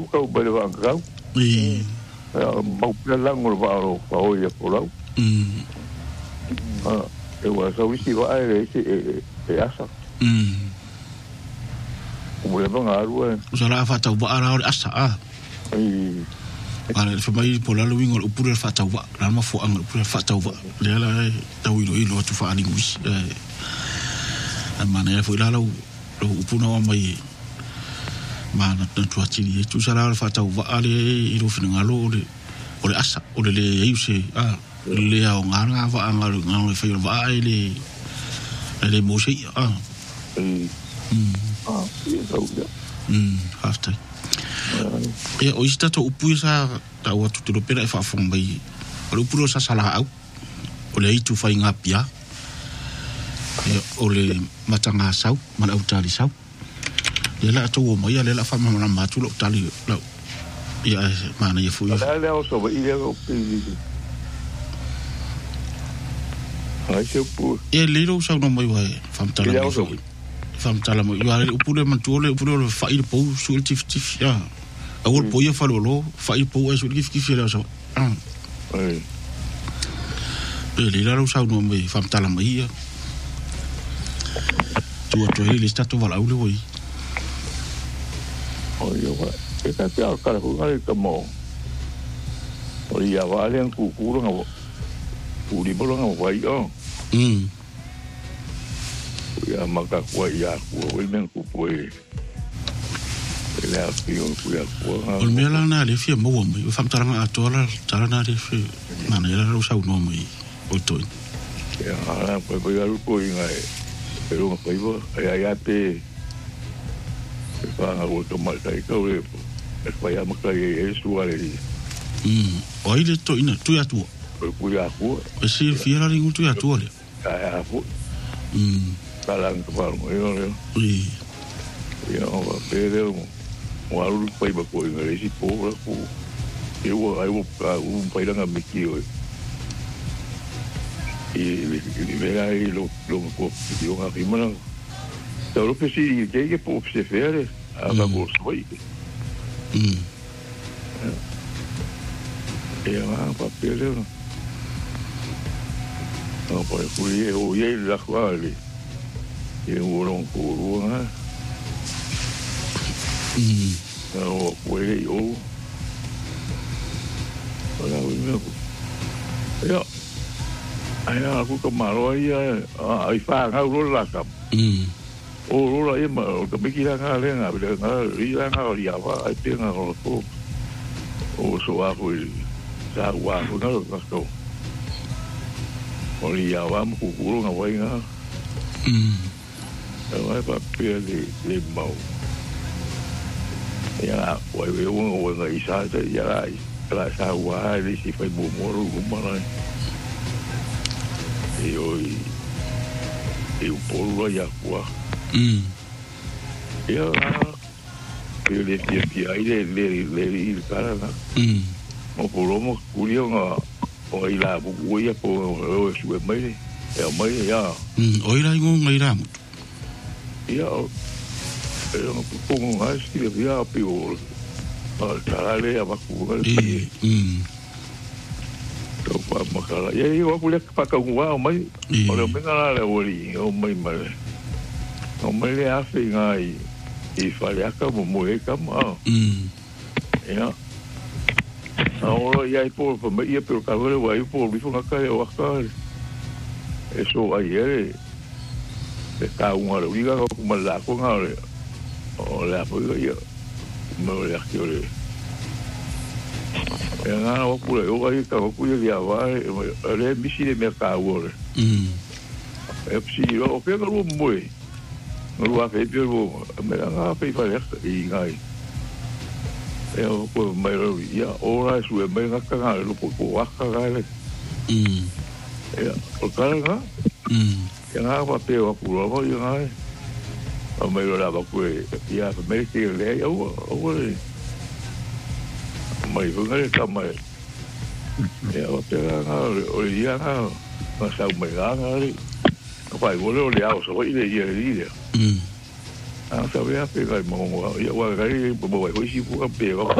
kau bale wa kau mau pela ngol wa ro pa o ia polau e wa so isi wa ai e asa o le nga rua usala fa tau ba ara asa ai ala fa mai pola lo wingo o pure fa tau ba la ma fo ang pure fa tau ba le la tau ilo tu fa ali wis mana ya fo la lo upuna wa mai mana tu atili tu sala fa tau va ale ilo fina lo le asa o le eu se le au nganga va ngalo fa va le mo se hafta ya o ista to upu sa ta wa tu lo pera fa fon bai o puro sa sala au o le itu fa inga pia o le matanga sau mana utali sau ya la to mo ya le la fa ma ma tu lo tali la ya mana ya fu ya la o so ba ile o pi ai se pu e le ro sa no mo wa fam tala fam tala mo ya o pure man tu le pure fa il po su il tif ya o po ya fa lo fa il po su il tif ya so ai le la ro sa no mo fam tala mo ya tu le sta to vala ule oi yo va e ka te ka ko ngale ka mo o ia va le ku ku ro ngo u li bo ngo wa yo ya maka ko ya ku o men ku poe ele a pio ku ya ku o me la na le fie mo mo fam taranga atola tarana le fie na na la sa no mo o to ya ala po ya lu ko ngai pero ko ibo ya te fa nga o to mal kai ko e fa ya maka e su ale o ile to ina tu ya tu ku ya ku e si fiera ringu tu ya tu le ya fu talang ko mo yo ya o pero o alu ko ibo ko ngai si po ko eu ai o pai nga miki o e vera lo ko yo nga rimana então eu pensei que por se fere a gosto foi a papel não pode fui eu ia lá quase eu não coro não foi eu olha o meu eu aí aku kemaro ya ai fa ngau la kam o rola e ma o me kira nga le nga le nga ri nga o ya va ai te nga o so a ko sa wa ko nga ko o ri ya va mo ku nga wa nga ai pa pe le mau ya wa we o nga isa te ya la sa wa ri si fa mo mo ma na e o polo ya kwa ya le le cara na o polo mo culio nga o ila bu ya po o su mai ya o ila ngai ra mo ya pero no pongo más que ya peor al ya va ku to pa makala ya yo pule pa ka wa mai o le menga la ori o mai mai o mai le afi ngai e fale aka mo e ka ma ya ahora ya por me ia pero ka le wa por bifu ka o ka eso ayer ka un ora ga ko mala ko ngale o la po yo mo le akio e nga o pule o ai ka o pule dia va le misi de mercado e psi o pe no mo no va fe pero me nga fe fa e ngai e o po mai ro ya ora su me nga ka nga lo po wa ka ga le e o ka nga e nga va pe o pu ro yo ngai o me lo la va ku ya me ke le o mai vungale kamai ya o te nga o ia nga ma sa mai nga ri vai vole o le au so ile ia ri sa vea pe ga mo wa ga ri bo wa ho si fu ka pe